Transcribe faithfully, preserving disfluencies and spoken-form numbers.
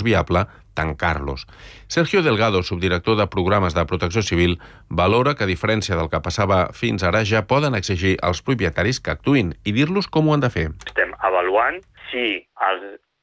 fos viable tancar-los. Sergio Delgado, subdirector de programes de protecció civil, valora que, a diferència del que passava fins ara, ja poden exigir als propietaris que actuïn i dir-los com ho han de fer. Estem avaluant si els